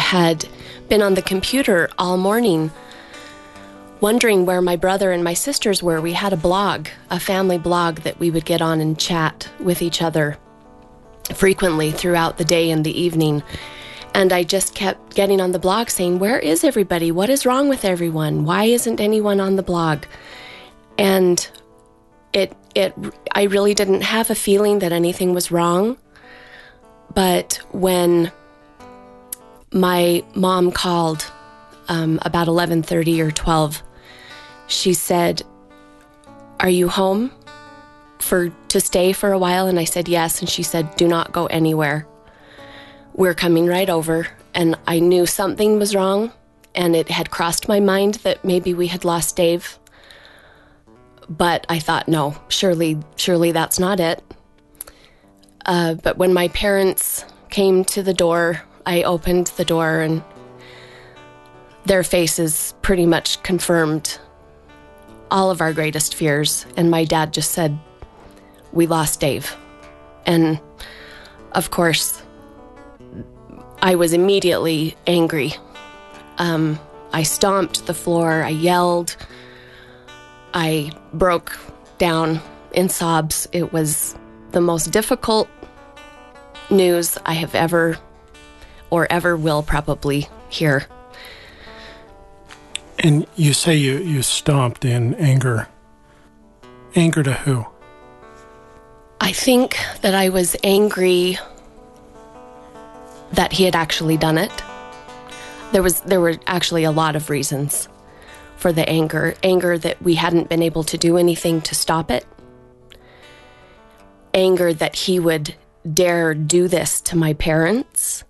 had been on the computer all morning wondering where my brother and my sisters were. We had a blog, a family blog that we would get on and chat with each other frequently throughout the day and the evening. And I just kept getting on the blog saying, where is everybody? What is wrong with everyone? Why isn't anyone on the blog? And I really didn't have a feeling that anything was wrong. But when my mom called about 11:30 or 12, she said, "Are you home to stay for a while?" And I said yes. And she said, "Do not go anywhere. We're coming right over." And I knew something was wrong, and it had crossed my mind that maybe we had lost Dave. But I thought, no, surely that's not it. But when my parents came to the door, I opened the door, and their faces pretty much confirmed all of our greatest fears. And my dad just said, "We lost Dave." And of course, I was immediately angry. I stomped the floor, I yelled, I broke down in sobs. It was the most difficult news I have ever will probably hear. And you say you stomped in anger. Anger to who? I think that I was angry that he had actually done it. There were actually a lot of reasons for the anger that we hadn't been able to do anything to stop it. Anger that he would dare do this to my parents.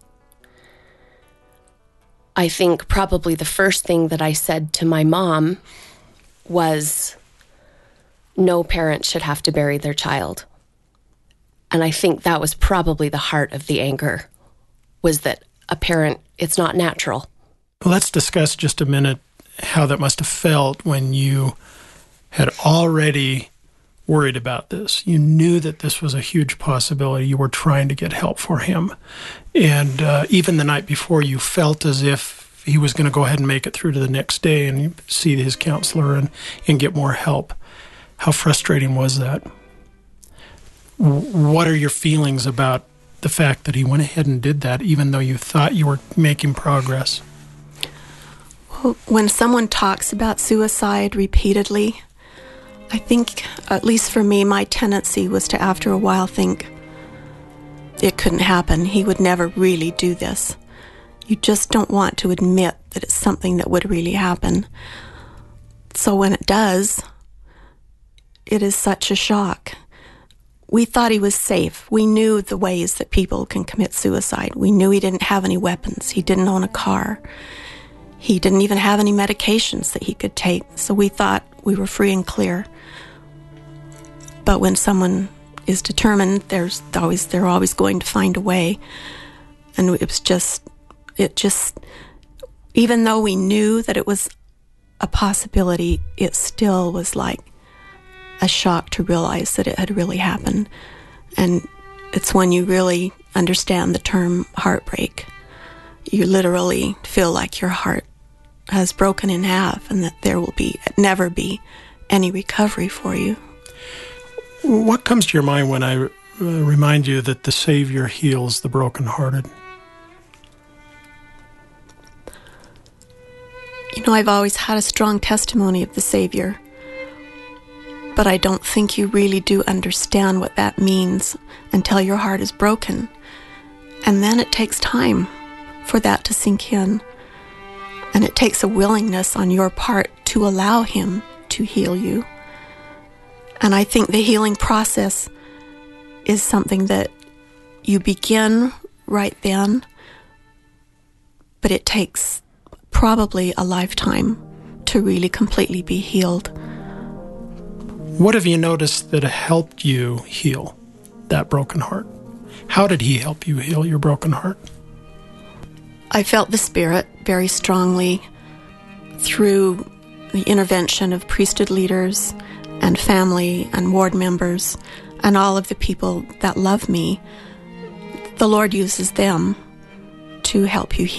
I think probably the first thing that I said to my mom was, no parent should have to bury their child. And I think that was probably the heart of the anger, was that a parent, it's not natural. Let's discuss just a minute how that must have felt when you had already worried about this. You knew that this was a huge possibility. You were trying to get help for him. And even the night before, you felt as if he was going to go ahead and make it through to the next day and see his counselor and get more help. How frustrating was that? What are your feelings about the fact that he went ahead and did that, even though you thought you were making progress? Well, when someone talks about suicide repeatedly, I think, at least for me, my tendency was to, after a while, think it couldn't happen. He would never really do this. You just don't want to admit that it's something that would really happen. So when it does, it is such a shock. We thought he was safe. We knew the ways that people can commit suicide. We knew he didn't have any weapons. He didn't own a car. He didn't even have any medications that he could take. So we thought we were free and clear. But when someone is determined, they're always going to find a way. And it just, even though we knew that it was a possibility, it still was like a shock to realize that it had really happened. And it's when you really understand the term heartbreak. You literally feel like your heart has broken in half and that there will never be any recovery for you. What comes to your mind when I remind you that the Savior heals the brokenhearted? You know, I've always had a strong testimony of the Savior, but I don't think you really do understand what that means until your heart is broken. And then it takes time for that to sink in. And it takes a willingness on your part to allow him to heal you. And I think the healing process is something that you begin right then, but it takes probably a lifetime to really completely be healed. What have you noticed that helped you heal that broken heart? How did he help you heal your broken heart? I felt the Spirit very strongly through the intervention of priesthood leaders and family and ward members and all of the people that love me. The Lord uses them to help you heal.